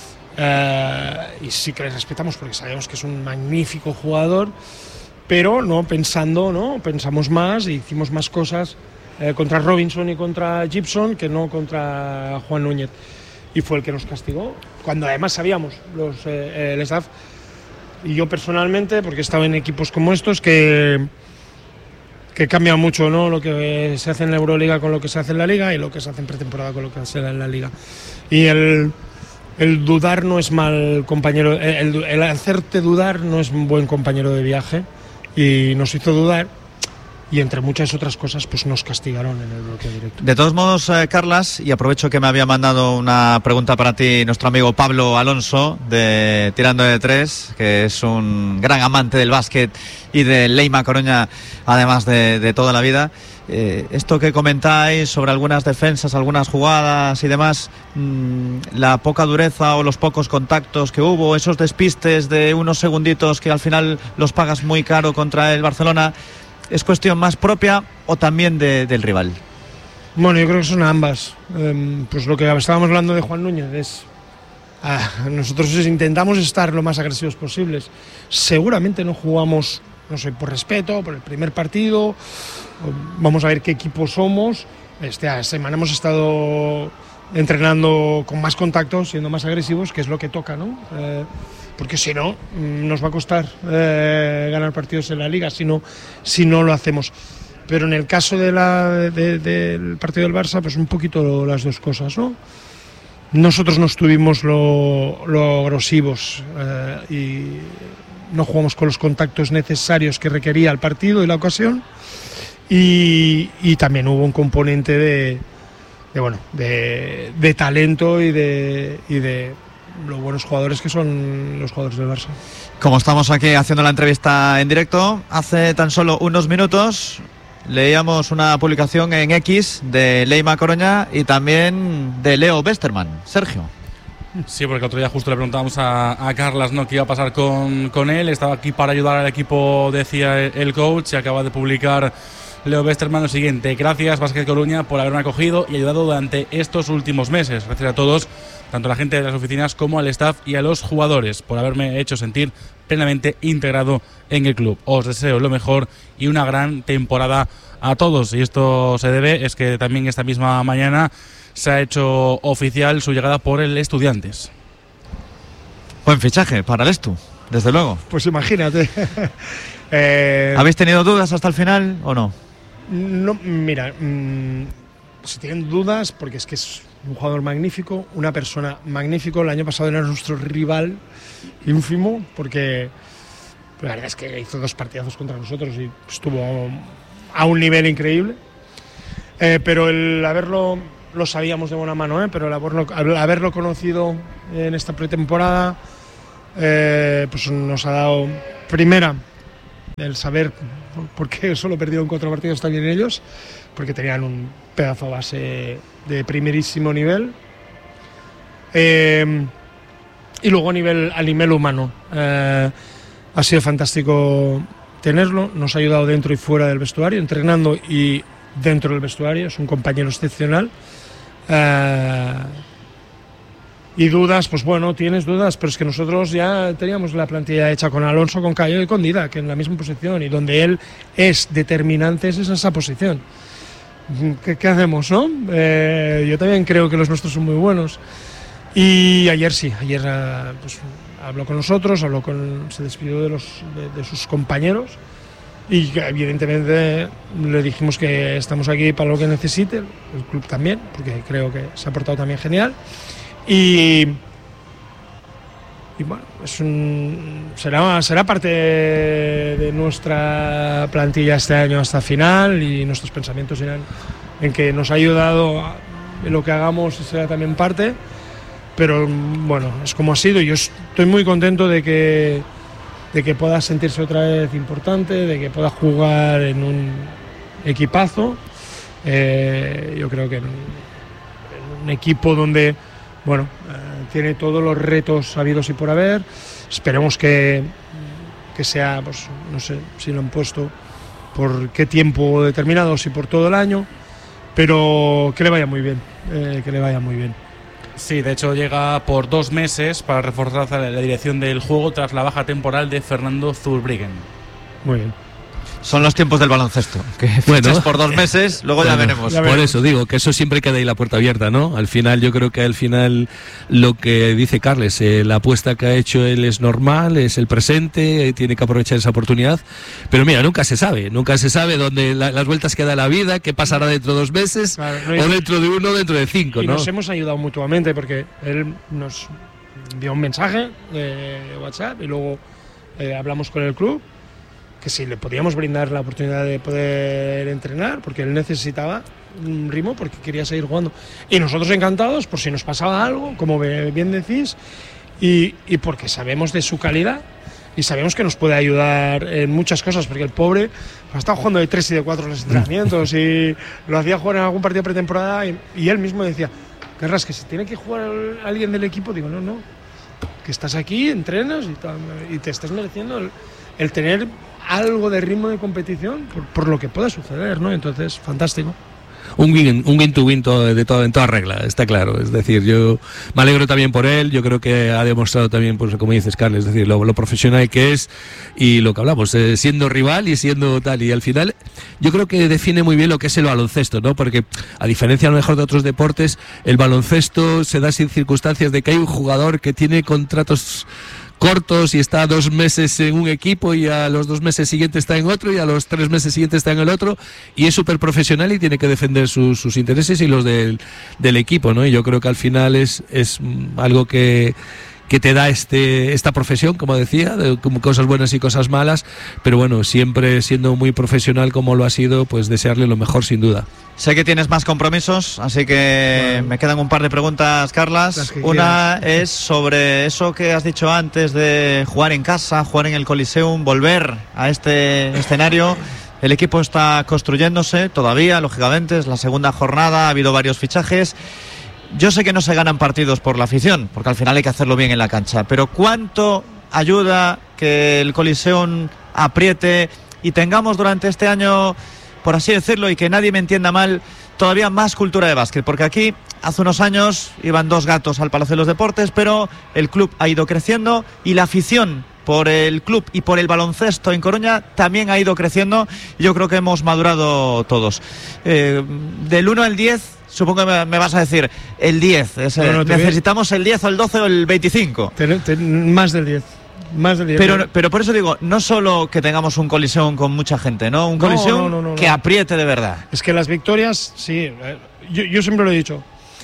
y sí que les respetamos porque sabemos que es un magnífico jugador, pero pensamos más y hicimos más cosas contra Robinson y contra Gibson que no contra Juan Núñez, y fue el que nos castigó, cuando además sabíamos el staff y yo personalmente, porque he estado en equipos como estos, que cambia mucho, ¿no?, lo que se hace en la Euroliga con lo que se hace en la Liga, y lo que se hace en pretemporada con lo que se hace en la Liga. Y el dudar no es mal compañero, el hacerte dudar no es un buen compañero de viaje, y nos hizo dudar, y entre muchas otras cosas, pues nos castigaron en el bloqueo directo. De todos modos, Carlas, y aprovecho que me había mandado una pregunta para ti nuestro amigo Pablo Alonso, de Tirando de Tres, que es un gran amante del básquet y de Leima Coruña, además de toda la vida. Esto que comentáis sobre algunas defensas, algunas jugadas y demás, la poca dureza o los pocos contactos que hubo, esos despistes de unos segunditos que al final los pagas muy caro contra el Barcelona, ¿es cuestión más propia o también del rival? Bueno, yo creo que son ambas. Pues lo que estábamos hablando de Juan Núñez es... nosotros intentamos estar lo más agresivos posibles. Seguramente no jugamos, no sé, por respeto, por el primer partido. Vamos a ver qué equipo somos. Esta semana hemos estado entrenando con más contactos, siendo más agresivos, que es lo que toca, ¿no? Porque si no, nos va a costar ganar partidos en la Liga si no lo hacemos. Pero en el caso del partido del Barça, pues un poquito las dos cosas, ¿no? Nosotros no estuvimos lo agresivos y no jugamos con los contactos necesarios que requería el partido y la ocasión, y también hubo un componente de talento y de los buenos jugadores que son los jugadores del Barça. Como estamos aquí haciendo la entrevista en directo, hace tan solo unos minutos leíamos una publicación en X de Leima Coruña y también de Leo Westerman. Sergio. Sí, porque otro día justo le preguntábamos a Carlas, ¿no?, qué iba a pasar con él. Estaba aquí para ayudar al equipo, decía el coach, y acaba de publicar Leo Westermann lo siguiente: gracias Básquet Coruña por haberme acogido y ayudado durante estos últimos meses. Gracias a todos, tanto a la gente de las oficinas como al staff y a los jugadores, por haberme hecho sentir plenamente integrado en el club. Os deseo lo mejor y una gran temporada a todos. Y esto se debe es que también esta misma mañana se ha hecho oficial su llegada por el Estudiantes. Buen fichaje para el Estu, desde luego. Pues imagínate. ¿Habéis tenido dudas hasta el final o no? No, mira, si tienen dudas, porque es que es un jugador magnífico, una persona magnífico. El año pasado era nuestro rival ínfimo, porque la verdad es que hizo 2 partidazos contra nosotros y estuvo a un nivel increíble. Pero el haberlo, lo sabíamos de buena mano, pero el haberlo conocido en esta pretemporada, pues nos ha dado, primera, el saber por qué solo perdieron 4 partidos también ellos, porque tenían un pedazo base de primerísimo nivel. Y luego a nivel humano, ha sido fantástico tenerlo, nos ha ayudado dentro y fuera del vestuario, entrenando y dentro del vestuario, es un compañero excepcional. Y dudas, pues bueno, tienes dudas, pero es que nosotros ya teníamos la plantilla hecha con Alonso, con Cayo y con Dida, que en la misma posición, y donde él es determinante es esa posición. ¿Qué hacemos, no? Yo también creo que los nuestros son muy buenos. Y ayer pues, habló con nosotros, se despidió de sus compañeros, y evidentemente le dijimos que estamos aquí para lo que necesite, el club también, porque creo que se ha portado también genial. Y bueno, será parte de nuestra plantilla este año hasta final, y nuestros pensamientos irán en que nos ha ayudado en lo que hagamos, será también parte. Pero bueno, es como ha sido. Yo estoy muy contento de que pueda sentirse otra vez importante, de que pueda jugar en un equipazo. Yo creo que en un equipo donde, bueno, tiene todos los retos habidos y por haber. Esperemos que sea, pues no sé si lo han puesto por qué tiempo determinado, si por todo el año, pero que le vaya muy bien, Sí, de hecho llega por 2 meses para reforzar la dirección del juego tras la baja temporal de Fernando Zurbriggen. Muy bien. Son los tiempos del baloncesto, que fichas por 2 meses, luego ya veremos. Por eso digo que eso siempre queda ahí la puerta abierta, ¿no? Al final, yo creo que al final lo que dice Carles, la apuesta que ha hecho él es normal, es el presente, tiene que aprovechar esa oportunidad. Pero mira, nunca se sabe dónde las vueltas que da la vida, qué pasará dentro de 2 meses, claro, o dentro de 1, dentro de 5, y ¿no? Nos hemos ayudado mutuamente, porque él nos envió un mensaje de WhatsApp y luego hablamos con el club, que si le podíamos brindar la oportunidad de poder entrenar, porque él necesitaba un ritmo, porque quería seguir jugando. Y nosotros encantados, por si nos pasaba algo, como bien decís, y porque sabemos de su calidad y sabemos que nos puede ayudar en muchas cosas, porque el pobre ha estado jugando de 3 y de 4 en los entrenamientos, y lo hacía jugar en algún partido de pretemporada, y él mismo decía, Carras, que si tiene que jugar alguien del equipo, digo, no, que estás aquí, entrenas y te estás mereciendo el tener algo de ritmo de competición por lo que pueda suceder, ¿no? Entonces, fantástico. Un win to win en toda regla, está claro. Es decir, yo me alegro también por él. Yo creo que ha demostrado también, pues como dices, Carles, es decir, lo profesional que es y lo que hablamos, siendo rival y siendo tal. Y al final, yo creo que define muy bien lo que es el baloncesto, ¿no? Porque a diferencia a lo mejor de otros deportes, el baloncesto se da sin circunstancias de que hay un jugador que tiene contratos cortos y está 2 meses en un equipo y a los 2 meses siguientes está en otro y a los 3 meses siguientes está en el otro, y es súper profesional y tiene que defender sus intereses y los del equipo, ¿no? Y yo creo que al final es algo que te da esta profesión, como decía, como cosas buenas y cosas malas, pero bueno, siempre siendo muy profesional como lo ha sido, pues desearle lo mejor sin duda. Sé que tienes más compromisos, así que me quedan un par de preguntas, Carlas. Una es sobre eso que has dicho antes de jugar en casa, jugar en el Coliseum, volver a este escenario. El equipo está construyéndose todavía, lógicamente, es la segunda jornada, ha habido varios fichajes. Yo sé que no se ganan partidos por la afición, porque al final hay que hacerlo bien en la cancha, pero ¿cuánto ayuda que el Coliseum apriete y tengamos durante este año por así decirlo, y que nadie me entienda mal, todavía más cultura de básquet, porque aquí hace unos años iban 2 gatos al Palacio de los Deportes, pero el club ha ido creciendo y la afición por el club y por el baloncesto en Coruña también ha ido creciendo. Yo creo que hemos madurado todos. Del 1 al 10, supongo que me vas a decir el 10. Necesitamos el 10 o el 12 o el 25. Más del 10. Más del 10. Pero por eso digo, no solo que tengamos un Coliseum con mucha gente, ¿no? Un Coliseum que apriete de verdad. Es que las victorias, sí, yo siempre lo he dicho.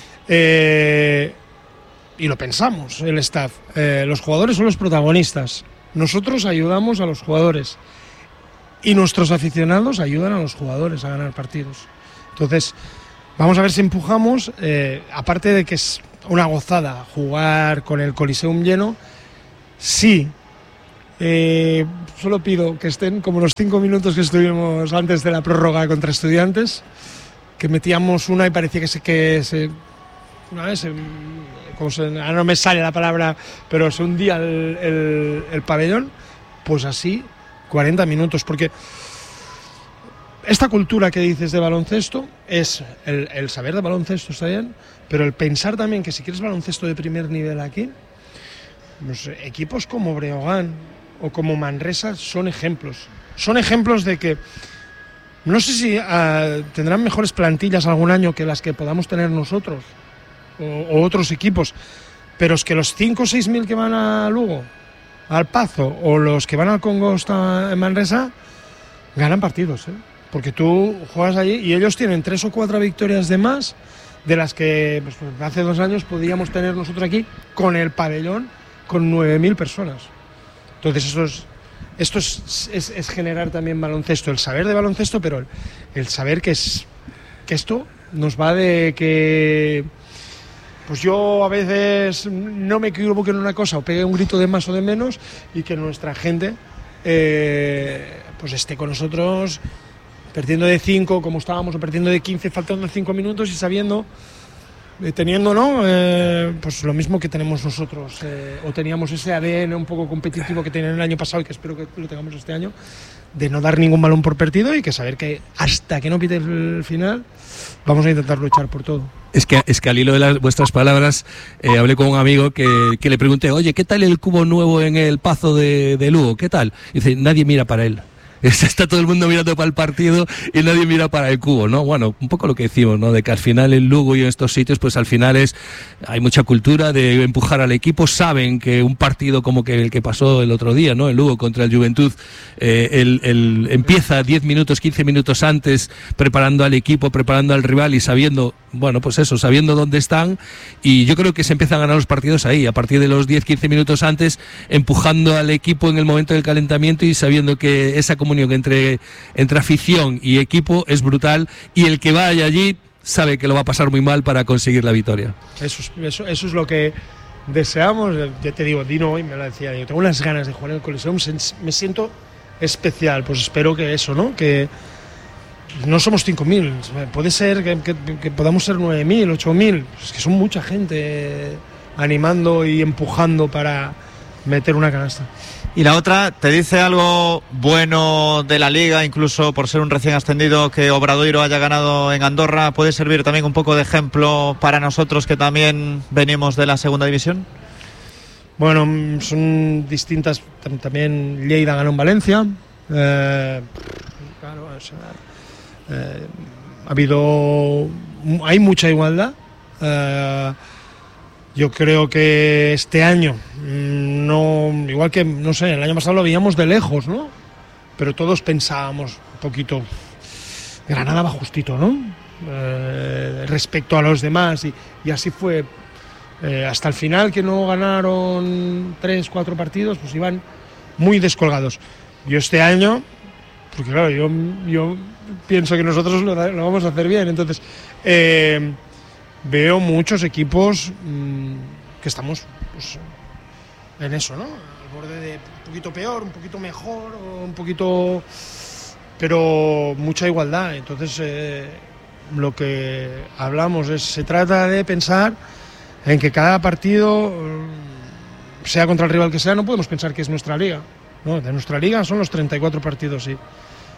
Y lo pensamos, el staff. Los jugadores son los protagonistas. Nosotros ayudamos a los jugadores. Y nuestros aficionados ayudan a los jugadores a ganar partidos. Entonces, vamos a ver si empujamos. Aparte de que es una gozada jugar con el Coliseum lleno, sí. Solo pido que estén como los 5 minutos que estuvimos antes de la prórroga contra Estudiantes, que metíamos una y parecía ahora no me sale la palabra, pero se hundía el pabellón. Pues así 40 minutos, porque esta cultura que dices de baloncesto es el saber de baloncesto, está bien, pero el pensar también que si quieres baloncesto de primer nivel aquí, pues equipos como Breogán o como Manresa son ejemplos de que no sé si tendrán mejores plantillas algún año que las que podamos tener nosotros o otros equipos, pero es que los 5 o 6 mil que van a Lugo, al Pazo, o los que van al Congost en Manresa, ganan partidos, porque tú juegas allí y ellos tienen 3 o 4 victorias de más de las que pues, hace 2 años podíamos tener nosotros aquí con el pabellón con 9.000 personas. Entonces esto es generar también baloncesto, el saber de baloncesto, pero el saber que esto nos va de que pues yo a veces no me equivoque en una cosa o pegue un grito de más o de menos y que nuestra gente pues esté con nosotros perdiendo de 5 como estábamos o perdiendo de 15 faltando 5 minutos y sabiendo teniendo pues lo mismo que tenemos nosotros o teníamos ese ADN un poco competitivo que tenían el año pasado y que espero que lo tengamos este año, de no dar ningún balón por perdido y que saber que hasta que no pite el final vamos a intentar luchar por todo. Es que al hilo de vuestras palabras hablé con un amigo que le pregunté, oye, ¿qué tal el cubo nuevo en el Pazo de Lugo? ¿Qué tal? Y dice, nadie mira para él. Está todo el mundo mirando para el partido y nadie mira para el cubo, ¿no? Bueno, un poco lo que decimos, ¿no? De que al final en Lugo y en estos sitios, pues al final hay mucha cultura de empujar al equipo. Saben que un partido como que el que pasó el otro día, ¿no? En Lugo contra el Juventud, empieza 10 minutos, 15 minutos antes, preparando al equipo, preparando al rival y sabiendo, bueno, pues eso, sabiendo dónde están. Y yo creo que se empiezan a ganar los partidos ahí, a partir de los 10, 15 minutos antes, empujando al equipo en el momento del calentamiento y sabiendo que esa comunicación entre afición y equipo es brutal y el que vaya allí sabe que lo va a pasar muy mal para conseguir la victoria. Eso es lo que deseamos. Ya te digo, Dino hoy me lo decía, yo tengo unas ganas de jugar en el Coliseum, me siento especial, pues espero que eso, ¿no? Que no somos 5.000, puede ser que podamos ser 9.000, 8.000, es que son mucha gente animando y empujando para meter una canasta. Y la otra, ¿te dice algo bueno de la Liga, incluso por ser un recién ascendido, que Obradoiro haya ganado en Andorra? ¿Puede servir también un poco de ejemplo para nosotros que también venimos de la segunda división? Bueno, son distintas. También Lleida ganó en Valencia. Hay mucha igualdad. Yo creo que este año, igual que, no sé, el año pasado lo veíamos de lejos, ¿no? Pero todos pensábamos un poquito, Granada va justito, ¿no? Respecto a los demás, y así fue. Hasta el final, que no ganaron 3, 4 partidos, pues iban muy descolgados. Yo este año, porque claro, yo pienso que nosotros lo vamos a hacer bien, entonces veo muchos equipos que estamos pues, en eso, ¿no? Al borde de un poquito peor, un poquito mejor, o un poquito, pero mucha igualdad. Entonces lo que hablamos se trata de pensar en que cada partido, sea contra el rival que sea, no podemos pensar que es nuestra liga, ¿no? De nuestra liga son los 34 partidos, sí.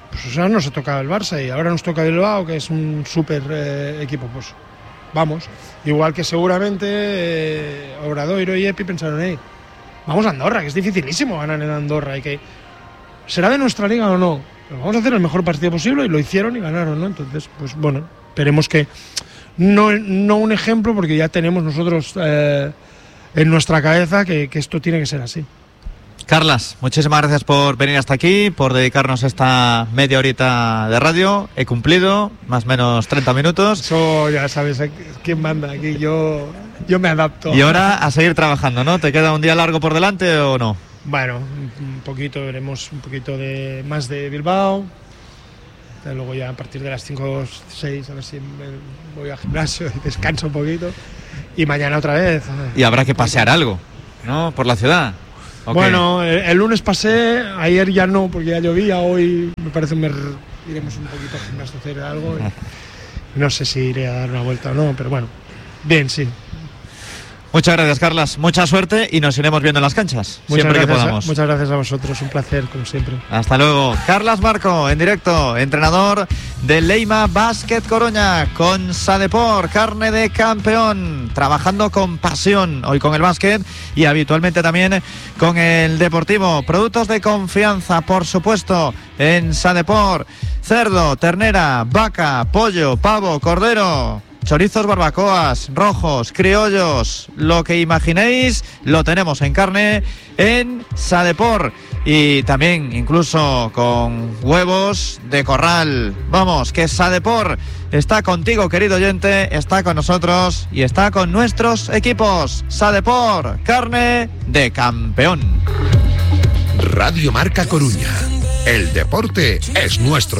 pues o sea, nos ha tocado el Barça y ahora nos toca Bilbao, que es un súper equipo, pues vamos. Igual que seguramente Obradoiro y Epi pensaron, vamos a Andorra, que es dificilísimo ganar en Andorra y que será de nuestra liga o no, pero vamos a hacer el mejor partido posible, y lo hicieron y ganaron, ¿no? Entonces, pues bueno, esperemos que no un ejemplo, porque ya tenemos nosotros en nuestra cabeza que esto tiene que ser así. Carlas, muchísimas gracias por venir hasta aquí, por dedicarnos esta media horita de radio. He cumplido, más o menos 30 minutos. Eso ya sabes quién manda aquí, yo me adapto. Y ahora a seguir trabajando, ¿no? ¿Te queda un día largo por delante o no? Bueno, un poquito, veremos un poquito más de Bilbao. Luego ya a partir de las 5 o 6 a ver si voy al gimnasio y descanso un poquito. Y mañana otra vez. Y habrá que pasear algo, ¿no? Por la ciudad. Okay. Bueno, el lunes pasé, ayer ya no, porque ya llovía. Hoy me parece iremos un poquito al gimnasio a hacer algo. No sé si iré a dar una vuelta o no, pero bueno, bien, sí. Muchas gracias, Carlas. Mucha suerte y nos iremos viendo en las canchas. Siempre que podamos. Muchas gracias a vosotros. Un placer, como siempre. Hasta luego. Carlas Marco, en directo, entrenador del Leima Básquet Coruña, con Sadepor, carne de campeón, trabajando con pasión hoy con el básquet y habitualmente también con el deportivo. Productos de confianza, por supuesto, en Sadepor. Cerdo, ternera, vaca, pollo, pavo, cordero, chorizos, barbacoas, rojos, criollos, lo que imaginéis lo tenemos en carne en Sadepor, y también incluso con huevos de corral. Vamos, que Sadepor está contigo, querido oyente, está con nosotros y está con nuestros equipos. Sadepor, carne de campeón. Radio Marca Coruña. El deporte es nuestro.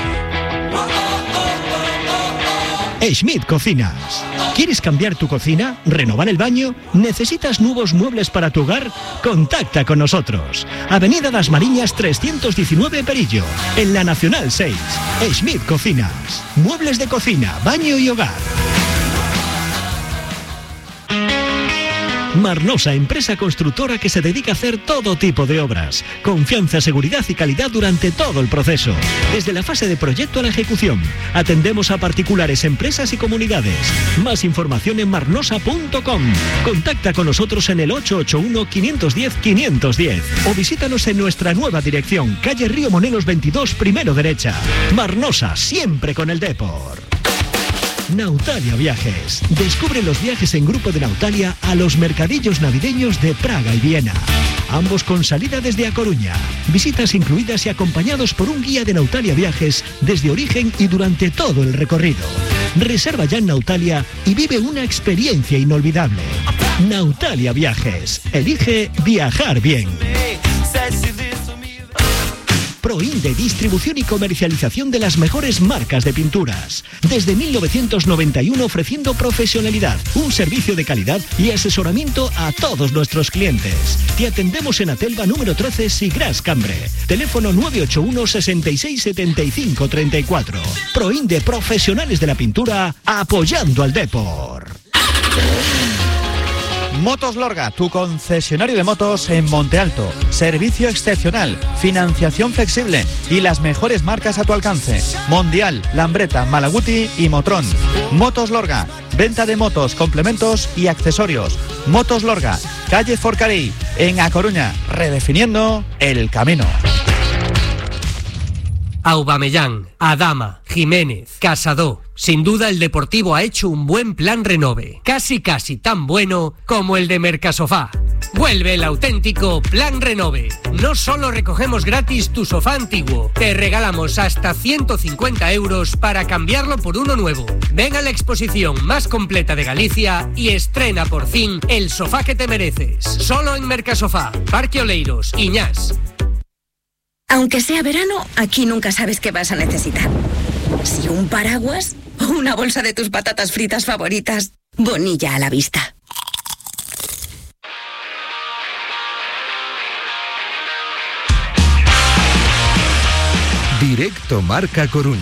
Schmidt Cocinas. ¿Quieres cambiar tu cocina? ¿Renovar el baño? ¿Necesitas nuevos muebles para tu hogar? Contacta con nosotros. Avenida Das Mariñas 319 Perillo, en la Nacional 6. Schmidt Cocinas. Muebles de cocina, baño y hogar. Marnosa, empresa constructora que se dedica a hacer todo tipo de obras. Confianza, seguridad y calidad durante todo el proceso. Desde la fase de proyecto a la ejecución. Atendemos a particulares, empresas y comunidades. Más información en marnosa.com. Contacta con nosotros en el 881-510-510 o visítanos en nuestra nueva dirección, calle Río Monelos 22, primero derecha. Marnosa, siempre con el Depor. Nautalia Viajes. Descubre los viajes en grupo de Nautalia a los mercadillos navideños de Praga y Viena. Ambos con salida desde A Coruña. Visitas incluidas y acompañados por un guía de Nautalia Viajes desde origen y durante todo el recorrido. Reserva ya en Nautalia y vive una experiencia inolvidable. Nautalia Viajes. Elige viajar bien. Proinde, distribución y comercialización de las mejores marcas de pinturas. Desde 1991 ofreciendo profesionalidad, un servicio de calidad y asesoramiento a todos nuestros clientes. Te atendemos en Atelva número 13, Sigras Cambre. Teléfono 981 66 75 34. Proinde, profesionales de la pintura, apoyando al Depor. Motos Lorga, tu concesionario de motos en Monte Alto. Servicio excepcional, financiación flexible y las mejores marcas a tu alcance. Mondial, Lambretta, Malaguti y Motrón. Motos Lorga, venta de motos, complementos y accesorios. Motos Lorga, calle Forcarí, en A Coruña, redefiniendo el camino. Aubameyang, Adama, Jiménez, Casado. Sin duda el Deportivo ha hecho un buen plan renove. Casi tan bueno como el de Mercasofá. Vuelve el auténtico plan renove. No solo recogemos gratis tu sofá antiguo, te regalamos hasta 150 euros para cambiarlo por uno nuevo. Ven a la exposición más completa de Galicia y estrena por fin el sofá que te mereces. Solo en Mercasofá, Parque Oleiros, Iñás. Aunque sea verano, aquí nunca sabes qué vas a necesitar. Si un paraguas o una bolsa de tus patatas fritas favoritas. Bonilla a la vista. Directo Marca Coruña.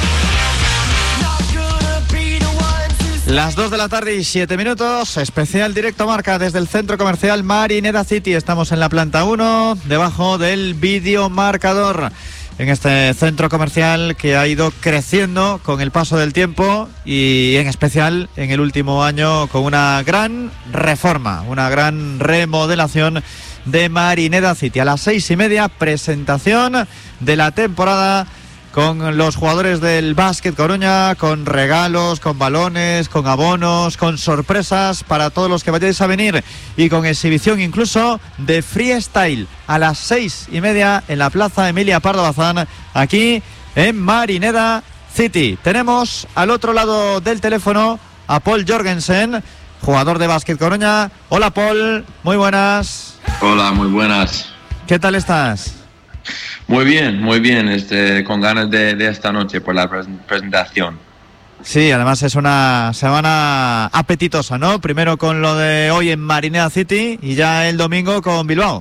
Las 2 de la tarde y 7 minutos, especial Directo Marca desde el centro comercial Marinera City. Estamos en la planta 1, debajo del videomarcador. en este centro comercial que ha ido creciendo con el paso del tiempo y en especial en el último año con una gran reforma, una gran remodelación de Marineda City. A las 6:30, presentación de la temporada con los jugadores del Básquet Coruña, con regalos, con balones, con abonos, con sorpresas para todos los que vayáis a venir y con exhibición incluso de freestyle a las 6:30 en la Plaza Emilia Pardo Bazán, aquí en Marineda City. Tenemos al otro lado del teléfono a Paul Jorgensen, jugador de Básquet Coruña. Hola Paul, muy buenas. Hola, muy buenas. ¿Qué tal estás? Muy bien, con ganas de esta noche por la presentación. Sí, además es una semana apetitosa, ¿no? Primero con lo de hoy en Marineda City y ya el domingo con Bilbao.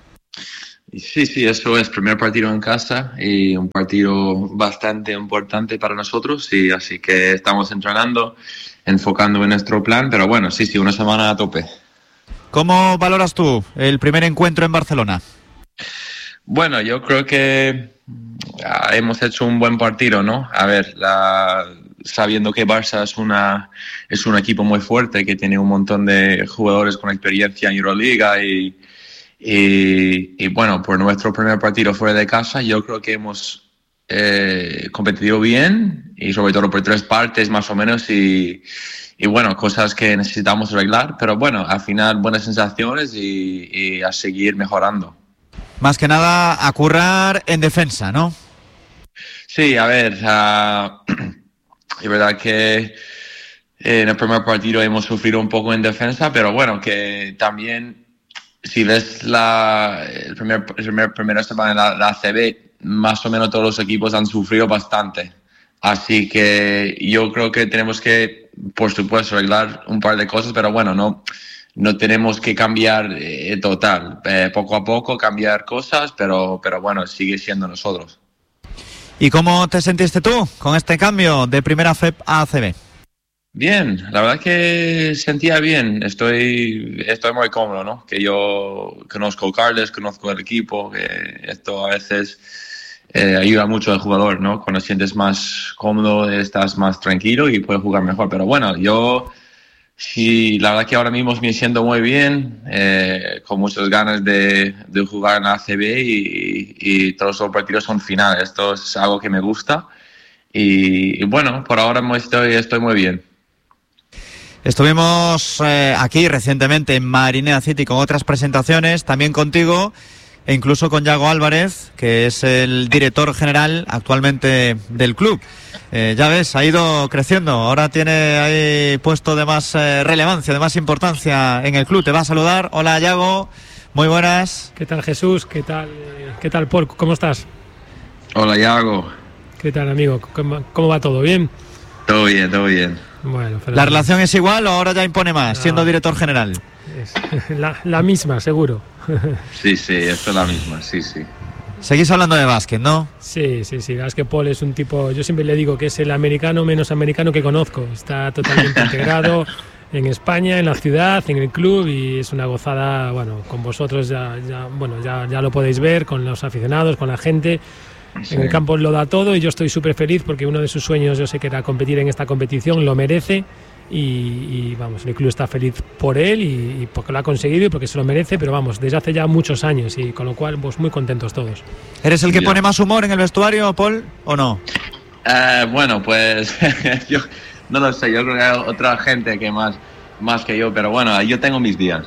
Sí, eso es, primer partido en casa y un partido bastante importante para nosotros, y así que estamos entrenando, enfocando en nuestro plan, pero bueno, sí, una semana a tope. ¿Cómo valoras tú el primer encuentro en Barcelona? Bueno, yo creo que hemos hecho un buen partido, ¿no? A ver, sabiendo que Barça es un equipo muy fuerte, que tiene un montón de jugadores con experiencia en Euroliga y bueno, por nuestro primer partido fuera de casa, yo creo que hemos competido bien y sobre todo por 3 partes más o menos y bueno, cosas que necesitamos arreglar, pero bueno, al final buenas sensaciones y a seguir mejorando. Más que nada a currar en defensa, ¿no? Sí, a ver, es verdad que en el primer partido hemos sufrido un poco en defensa, pero bueno, que también si ves la primera semana de la ACB, más o menos todos los equipos han sufrido bastante. Así que yo creo que tenemos que, por supuesto, arreglar un par de cosas, pero bueno, no tenemos que cambiar total. Poco a poco cambiar cosas, pero bueno, sigue siendo nosotros. ¿Y cómo te sentiste tú con este cambio de primera FEP a ACB? Bien, la verdad que sentía bien. Estoy muy cómodo, ¿no? Que yo conozco a Carles, conozco el equipo, que esto a veces ayuda mucho al jugador, ¿no? Cuando sientes más cómodo, estás más tranquilo y puedes jugar mejor. Pero bueno, sí, la verdad que ahora mismo me siento muy bien, con muchas ganas de jugar en la ACB y todos los partidos son finales. Esto es algo que me gusta y bueno, por ahora estoy muy bien. Estuvimos aquí recientemente en Marineda City con otras presentaciones, también contigo e incluso con Yago Álvarez, que es el director general actualmente del club. Ya ves, ha ido creciendo, ahora tiene ahí puesto de más relevancia, de más importancia en el club. Te va a saludar. Hola Yago, muy buenas. ¿Qué tal Jesús? ¿Qué tal Paul? ¿Cómo estás? Hola Yago. ¿Qué tal amigo? ¿Cómo va todo? ¿Bien? Todo bien. Bueno, ¿la relación es igual o ahora ya impone más, siendo director general? Es la misma, seguro. Sí, esto es la misma, sí. Seguís hablando de básquet, ¿no? Sí. Es que Paul es un tipo, yo siempre le digo que es el americano menos americano que conozco. Está totalmente integrado en España, en la ciudad, en el club, y es una gozada, bueno, con vosotros ya lo podéis ver, con los aficionados, con la gente. Sí. En el campo lo da todo y yo estoy súper feliz porque uno de sus sueños, yo sé que era competir en esta competición, lo merece y vamos, el club está feliz por él y porque lo ha conseguido y porque se lo merece, pero vamos, desde hace ya muchos años y con lo cual pues muy contentos todos. ¿Eres el que pone más humor en el vestuario, Paul, o no? Bueno, pues yo no lo sé, yo creo que hay otra gente que más que yo, pero bueno, yo tengo mis días.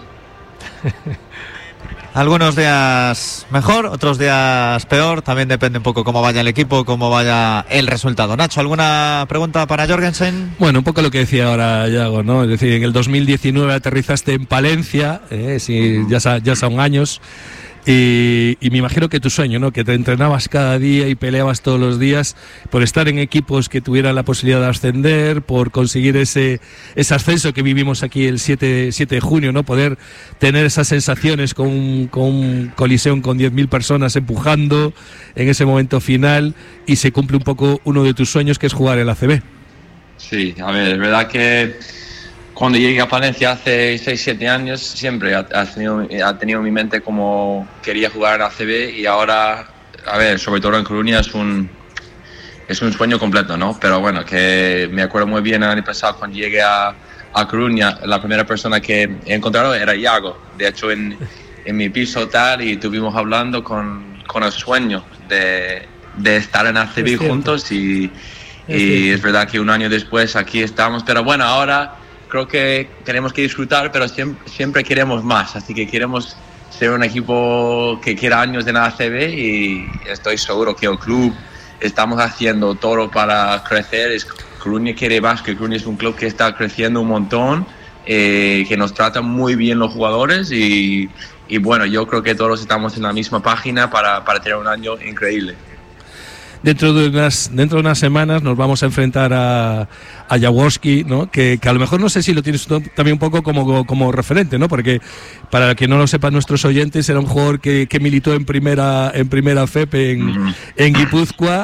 Algunos días mejor, otros días peor, también depende un poco cómo vaya el equipo, cómo vaya el resultado. Nacho, ¿alguna pregunta para Jorgensen? Bueno, un poco lo que decía ahora Yago, ¿no? Es decir, en el 2019 aterrizaste en Palencia, sí, ya son años, y me imagino que tu sueño, ¿no? Que te entrenabas cada día y peleabas todos los días por estar en equipos que tuvieran la posibilidad de ascender, por conseguir ese ascenso que vivimos aquí el 7 de junio, ¿no? Poder tener esas sensaciones con un Coliseum con 10.000 personas empujando en ese momento final, y se cumple un poco uno de tus sueños, que es jugar en la ACB. Sí, a ver, es verdad que cuando llegué a Palencia hace 6-7 años, siempre ha tenido en mi mente como quería jugar en ACB, y ahora a ver, sobre todo en Coruña es un sueño completo, ¿no? Pero bueno, que me acuerdo muy bien el año pasado cuando llegué a Coruña, la primera persona que he encontrado era Iago. De hecho, en mi piso tal, y estuvimos hablando con el sueño de estar en ACB juntos y es verdad que un año después aquí estamos. Pero bueno, ahora creo que tenemos que disfrutar, pero siempre queremos más. Así que queremos ser un equipo que quiera años en ACB y estoy seguro que el club estamos haciendo todo para crecer. Coruña quiere más, que Coruña es un club que está creciendo un montón, que nos trata muy bien los jugadores y bueno, yo creo que todos estamos en la misma página para tener un año increíble. Dentro de unas semanas nos vamos a enfrentar a Jaworski, ¿no? Que a lo mejor no sé si lo tienes también un poco como referente, ¿no? Porque para que no lo sepan nuestros oyentes, era un jugador que militó en primera FEP en Guipúzcoa